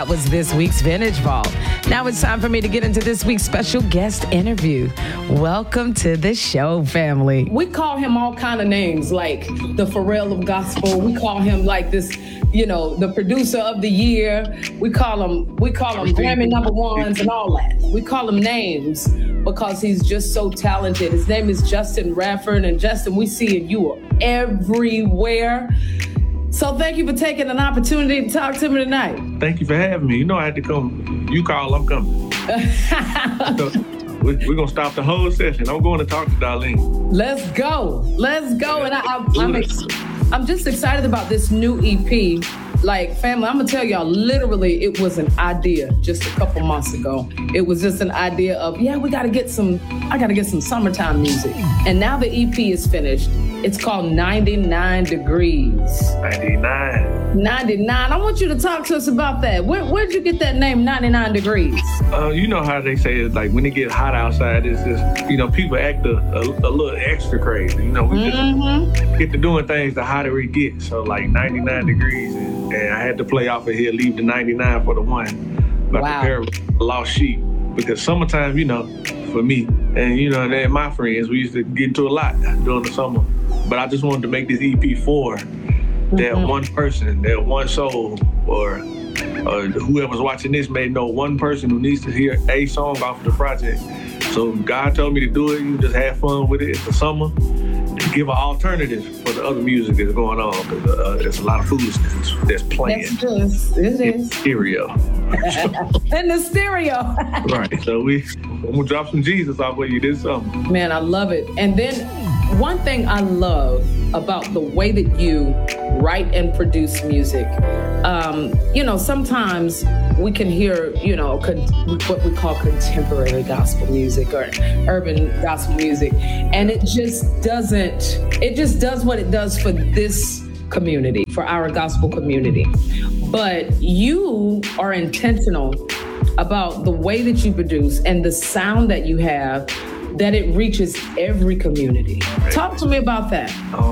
that was this week's Vintage Vault. Now it's time for me to get into this week's special guest interview. Welcome to the show, family. We call him all kind of names, like the Pharrell of gospel. We call him like this, you know, the producer of the year. We call him Grammy #1s and all that. We call him names because he's just so talented. His name is Justin Radford, and Justin, we see you everywhere. So thank you for taking an opportunity to talk to me tonight. Thank you for having me. You know I had to come. You call, I'm coming. So we're going to stop the whole session. I'm going to talk to Darlene. Let's go. And I'm just excited about this new EP. Like, family, I'm going to tell y'all, literally, it was an idea just a couple months ago. It was just an idea of, I got to get some summertime music. And now the EP is finished. It's called 99 Degrees. 99. I want you to talk to us about that. Where'd you get that name, 99 Degrees? You know how they say it's like when it gets hot outside, it's just, you know, people act a little extra crazy. You know, we just get to doing things the hotter it gets. So like 99 degrees. And I had to play off of here, leave the 99 for the one. Like a pair of lost sheep. Because summertime, you know, for me, and you know, and my friends, we used to get into a lot during the summer. But I just wanted to make this EP for that one person, that one soul, or whoever's watching this may know one person who needs to hear a song off the project. So God told me to do it. You just have fun with it. It's the summer. Give an alternative for the other music that's going on, because there's a lot of foolishness that's playing. It is. Stereo. In the stereo. Right. So I'm going to drop some Jesus off of you this summer. Man, I love it. And then one thing I love about the way that you write and produce music, you know, sometimes we can hear, you know, what we call contemporary gospel music or urban gospel music. And it just does what it does for this community, for our gospel community. But you are intentional about the way that you produce and the sound that you have, that it reaches every community. Talk to me about that.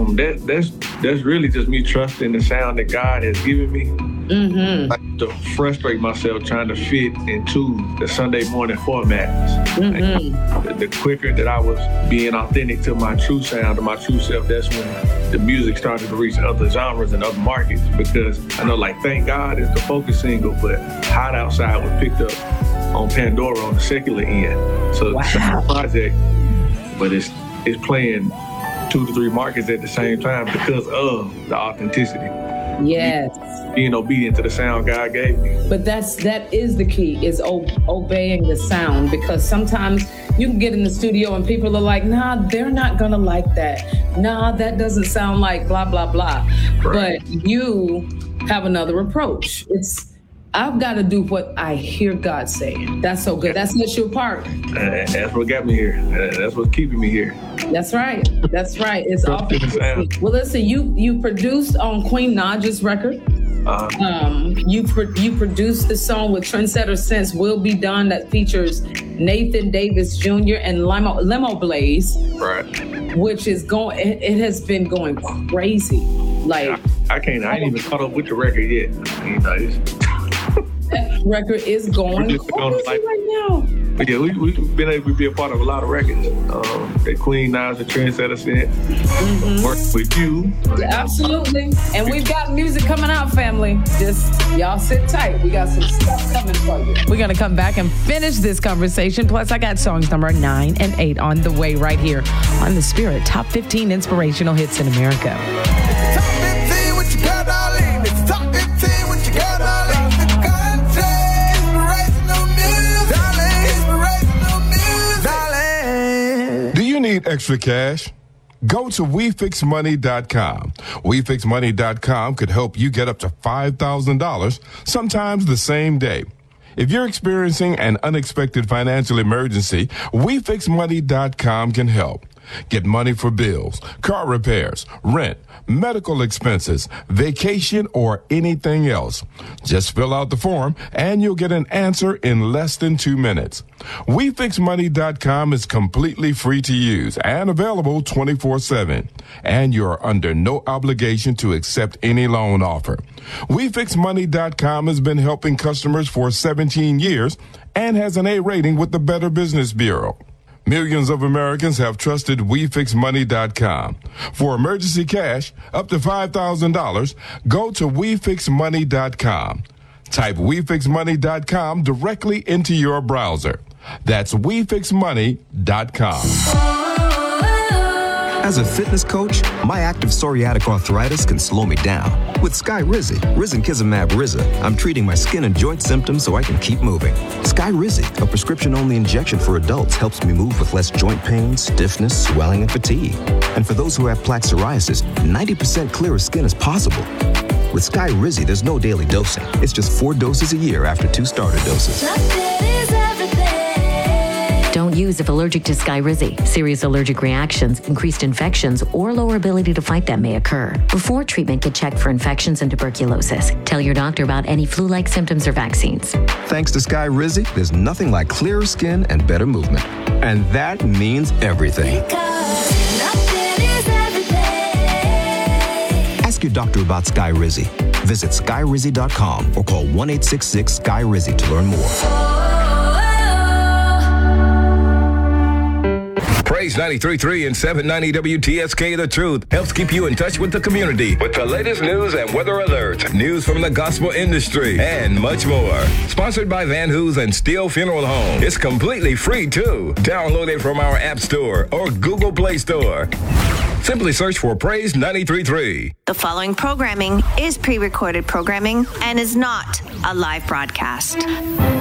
That's really just me trusting the sound that God has given me. Like, to frustrate myself trying to fit into the Sunday morning formats. Like, the quicker that I was being authentic to my true sound, to my true self, that's when the music started to reach other genres and other markets. Because I know, like, Thank God is the focus single, but Hot Outside was picked up on Pandora on the secular end. So it's a project, but it's playing 2 to 3 markets at the same time because of the authenticity. Yes. Being obedient to the sound God gave me. But that is the key, is obeying the sound, because sometimes you can get in the studio and people are like, nah, they're not gonna like that. Nah, that doesn't sound like blah, blah, blah. Right. But you have another approach. I've got to do what I hear God saying. That's so good. That's your part. That's what got me here. That's what's keeping me here. That's right. It's awful. Well, listen, you produced on Queen Naja's record. You produced the song with Trendsetter Sense, Will Be Done, that features Nathan Davis Jr. and Limo Blaze. Right. Which is it has been going crazy. Like, I ain't even caught up with the record yet. You know, that record is going crazy right now. But yeah, we've been able to be a part of a lot of records. That Queen Naja, Trendsetter Sense, work with you. Absolutely. And we've got music coming out, family. Just y'all sit tight. We got some stuff coming for you. We're going to come back and finish this conversation. Plus, I got songs number 9 and 8 on the way right here on The Spirit Top 15 Inspirational Hits in America. Top 15, what you got, darling? It's Top 15, what you got, darling? Need extra cash? Go to WeFixMoney.com. WeFixMoney.com could help you get up to $5,000, sometimes the same day. If you're experiencing an unexpected financial emergency, WeFixMoney.com can help. Get money for bills, car repairs, rent, medical expenses, vacation, or anything else. Just fill out the form and you'll get an answer in less than 2 minutes. WeFixMoney.com is completely free to use and available 24/7. And you're under no obligation to accept any loan offer. WeFixMoney.com has been helping customers for 17 years and has an A rating with the Better Business Bureau. Millions of Americans have trusted WeFixMoney.com. For emergency cash up to $5,000, go to WeFixMoney.com. Type WeFixMoney.com directly into your browser. That's WeFixMoney.com. As a fitness coach, my active psoriatic arthritis can slow me down. With Skyrizi, Risankizumab Riza, I'm treating my skin and joint symptoms so I can keep moving. Skyrizi, a prescription-only injection for adults, helps me move with less joint pain, stiffness, swelling, and fatigue. And for those who have plaque psoriasis, 90% clearer skin is possible. With Skyrizi, there's no daily dosing. It's just 4 doses a year after 2 starter doses. Don't use if allergic to Skyrizi. Serious allergic reactions, increased infections, or lower ability to fight them may occur. Before treatment, get checked for infections and tuberculosis. Tell your doctor about any flu-like symptoms or vaccines. Thanks to Skyrizi, there's nothing like clearer skin and better movement. And that means everything. Ask your doctor about Skyrizi. Visit Skyrizi.com or call 1-866-SKY-RIZI to learn more. Praise 93.3 and 790 WTSK The Truth helps keep you in touch with the community with the latest news and weather alerts, news from the gospel industry, and much more. Sponsored by Van Hoos and Steele Funeral Home. It's completely free, too. Download it from our App Store or Google Play Store. Simply search for Praise 93.3. The following programming is pre-recorded programming and is not a live broadcast.